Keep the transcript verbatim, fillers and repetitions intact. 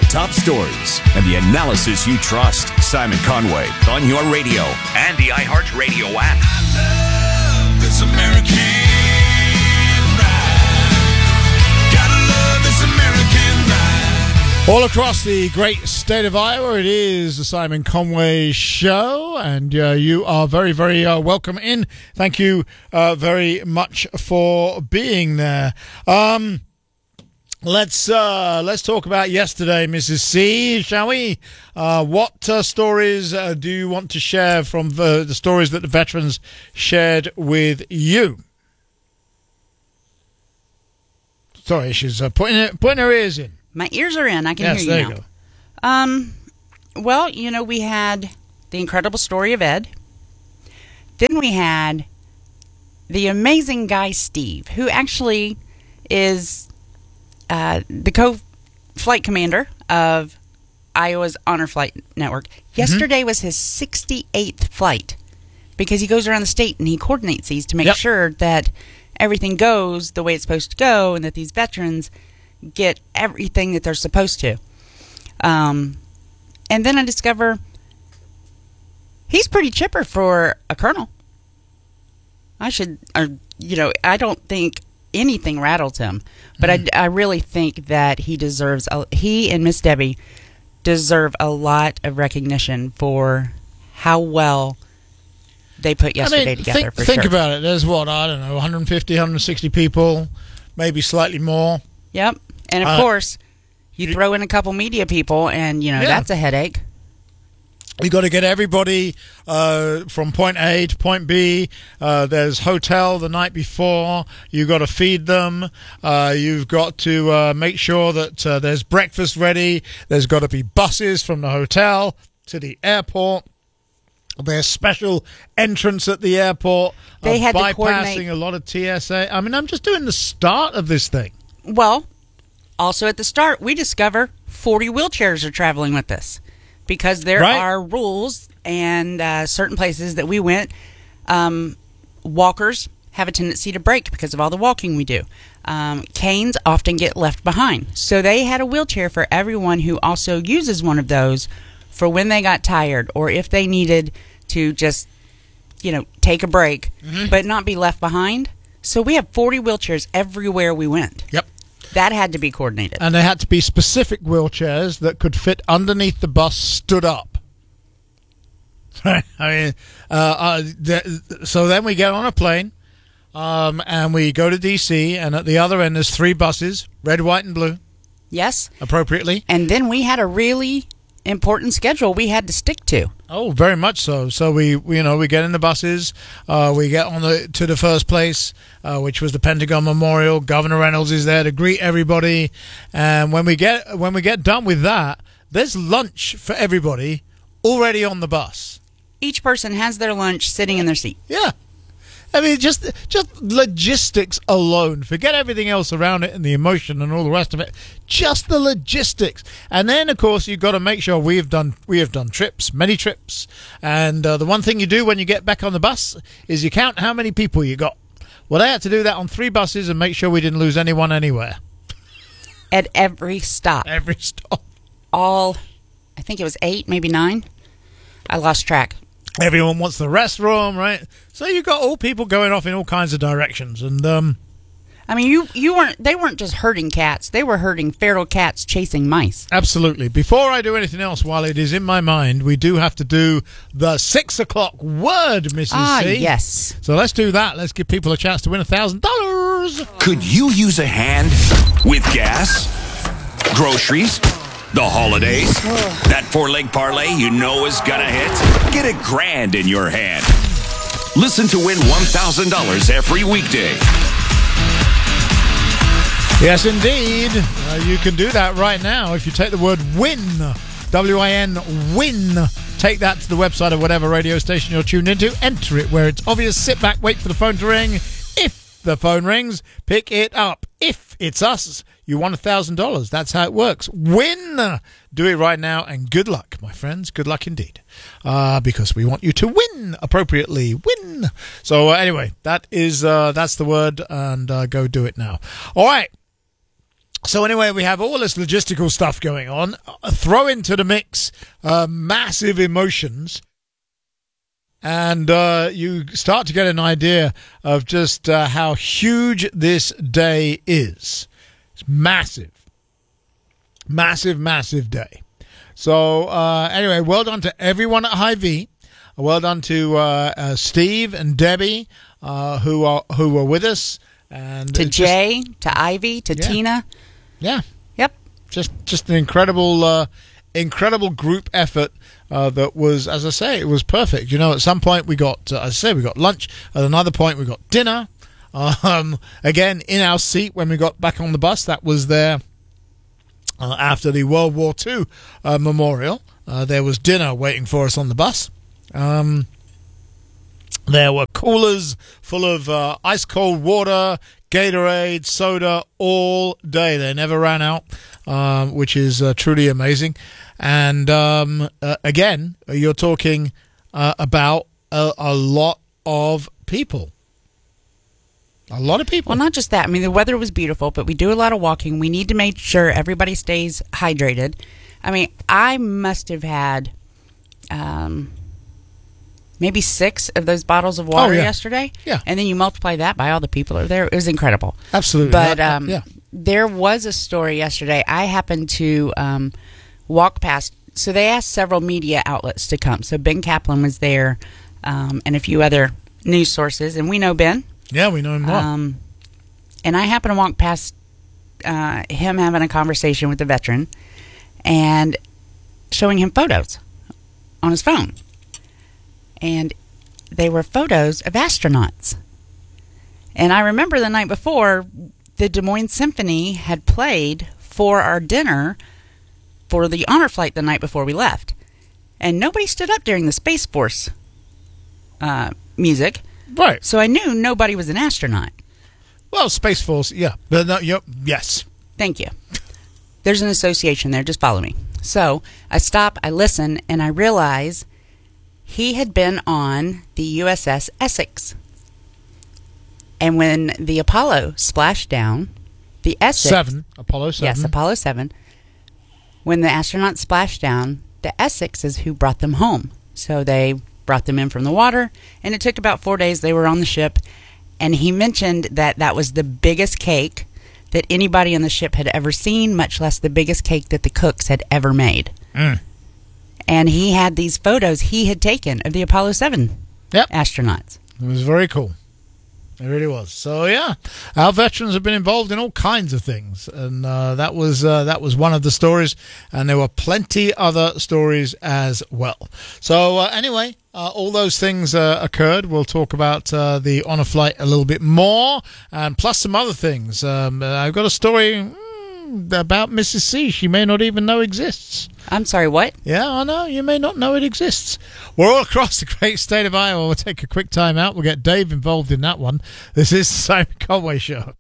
top stories and the analysis you trust. Simon Conway on your radio and the iHeartRadio app. I love this American ride. Gotta love this American ride. All across the great state of Iowa, it is the Simon Conway Show, and uh, you are very, very uh, welcome in. Thank you uh, very much for being there. Um, let's uh, let's talk about yesterday, Missus C, shall we? Uh, what uh, stories uh, do you want to share from the, the stories that the veterans shared with you? Sorry, she's uh, putting putting her ears in. My ears are in. I can yes, hear you there now. You go. Um, well, you know, we had the incredible story of Ed. Then we had the amazing guy, Steve, who actually is uh, the co-flight commander of Iowa's Honor Flight Network. Yesterday mm-hmm. was his sixty-eighth flight because he goes around the state and he coordinates these to make yep. sure that everything goes the way it's supposed to go and that these veterans get everything that they're supposed to. Um, and then I discover he's pretty chipper for a colonel. I should, or, you know, I don't think anything rattles him, but mm. I, I really think that he deserves, a, he and Miss Debbie deserve a lot of recognition for how well they put yesterday I mean, together. Think, for think sure. about it. There's what, I don't know, one hundred fifty, one hundred sixty people, maybe slightly more. Yep. And, of uh, course, you throw in a couple media people, and, you know, yeah. that's a headache. You got to get everybody uh, from point A to point B. Uh, there's hotel the night before. You got to feed them. Uh, you've got to uh, make sure that uh, there's breakfast ready. There's got to be buses from the hotel to the airport. There's special entrance at the airport. They uh, had to bypassing coordinate a lot of T S A. I mean, I'm just doing the start of this thing. Well, also at the start, we discover forty wheelchairs are traveling with us because there right. are rules and uh, certain places that we went. Um, walkers have a tendency to break because of all the walking we do. Um, canes often get left behind. So they had a wheelchair for everyone who also uses one of those for when they got tired or if they needed to just, you know, take a break, mm-hmm. but not be left behind. So we have forty wheelchairs everywhere we went. Yep. That had to be coordinated. And they had to be specific wheelchairs that could fit underneath the bus stood up. I mean, uh, uh, th- so then we get on a plane um, and we go to D C, and at the other end there's three buses, red, white, and blue. Yes. Appropriately. And then we had a really important schedule we had to stick to. Oh, very much so. So we, we you know, we get in the buses, uh, we get on the to the first place, uh, which was the Pentagon Memorial. Governor Reynolds is there to greet everybody, and when we get when we get done with that, there's lunch for everybody already on the bus. Each person has their lunch sitting in their seat. Yeah. I mean, just just logistics alone. Forget everything else around it and the emotion and all the rest of it. Just the logistics. And then, of course, you've got to make sure we have done we have done trips, many trips. And uh, the one thing you do when you get back on the bus is you count how many people you got. Well, they had to do that on three buses and make sure we didn't lose anyone anywhere. At every stop. Every stop. All, I think it was eight, maybe nine. I lost track. Everyone wants the restroom, right? So you got all people going off in all kinds of directions, and um, I mean, you you weren't. They weren't just herding cats; they were herding feral cats chasing mice. Absolutely. Before I do anything else, while it is in my mind, we do have to do the six o'clock word, Missus Ah, C. yes. So let's do that. Let's give people a chance to win a thousand dollars. Could you use a hand with gas, groceries, the holidays? That four-leg parlay you know is gonna hit? Get a grand in your hand. Listen to win one thousand dollars every weekday. Yes, indeed. Uh, you can do that right now if you take the word win, W I N, win. Take that to the website of whatever radio station you're tuned into. Enter it where it's obvious. Sit back, wait for the phone to ring. If the phone rings, pick it up. If it's us, you won one thousand dollars. That's how it works. Win! Do it right now, and good luck, my friends. Good luck indeed. Uh, because we want you to win appropriately. Win! So uh, anyway, that is uh, that's the word, and uh, go do it now. All right. So anyway, we have all this logistical stuff going on. Uh, throw into the mix uh, massive emotions, and uh, you start to get an idea of just uh, how huge this day is. It's massive. Massive, massive day. So uh, anyway, well done to everyone at Hy-Vee. Well done to uh, uh, Steve and Debbie uh, who are who were with us, and To just- Jay, to Ivy, to Yeah. Tina. Yeah, Yep. just just an incredible, uh, incredible group effort uh, that was, as I say, it was perfect. You know, at some point we got, uh, as I say, we got lunch. At another point we got dinner. Um, again, in our seat when we got back on the bus, that was there uh, after the World War Two uh, memorial. Uh, there was dinner waiting for us on the bus. Um, there were coolers full of uh, ice cold water, Gatorade, soda all day. They never ran out, um, which is uh, truly amazing. And um, uh, again, you're talking uh, about a, a lot of people. A lot of people. Well, not just that. I mean, the weather was beautiful, but we do a lot of walking. We need to make sure everybody stays hydrated. I mean, I must have had um, maybe six of those bottles of water Oh, yeah. yesterday. Yeah. And then you multiply that by all the people that are there. It was incredible. Absolutely. But Yeah, um, yeah. there was a story yesterday. I happened to um, walk past. So they asked several media outlets to come. So Ben Kaplan was there um, and a few other news sources. And we know Ben. Yeah, we know him well. Um, and I happened to walk past uh, him having a conversation with the veteran and showing him photos on his phone. And they were photos of astronauts. And I remember the night before, the Des Moines Symphony had played for our dinner for the honor flight the night before we left. And nobody stood up during the Space Force uh, music. Right. So I knew nobody was an astronaut. Well, Space Force, yeah. But no, yep, yes. Thank you. There's an association there. Just follow me. So I stop, I listen, and I realize he had been on the U S S Essex. And when the Apollo splashed down, the Essex... Seven. Apollo seven. Yes, Apollo seven. When the astronauts splashed down, the Essex is who brought them home. So they brought them in from the water, and it took about four days. They were on the ship, and he mentioned that that was the biggest cake that anybody on the ship had ever seen, much less the biggest cake that the cooks had ever made. Mm. And he had these photos he had taken of the Apollo seven Yep. astronauts. It was very cool. It really was. So yeah, our veterans have been involved in all kinds of things, and uh, that was uh, that was one of the stories, and there were plenty other stories as well. So uh, anyway, uh, all those things uh, occurred. We'll talk about uh, the honor flight a little bit more, and plus some other things. Um, I've got a story mm, about Missus C. She may not even know exists. I'm sorry, what? Yeah, I know. You may not know it exists. We're all across the great state of Iowa. We'll take a quick time out. We'll get Dave involved in that one. This is the Simon Conway Show.